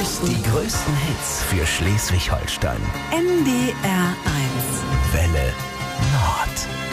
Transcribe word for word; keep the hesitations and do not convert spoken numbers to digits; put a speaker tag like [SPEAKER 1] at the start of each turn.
[SPEAKER 1] größten.
[SPEAKER 2] Die größten Hits für Schleswig-Holstein.
[SPEAKER 1] M D R eins.
[SPEAKER 2] Welle Nord.